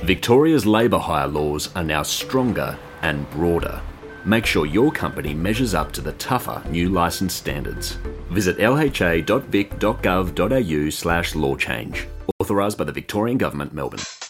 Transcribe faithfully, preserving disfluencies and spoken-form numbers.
Victoria's labour hire laws are now stronger and broader. Make sure your company measures up to the tougher new licence standards. Visit l h a dot vic dot gov dot a u slash law change. Authorised by the Victorian Government, Melbourne.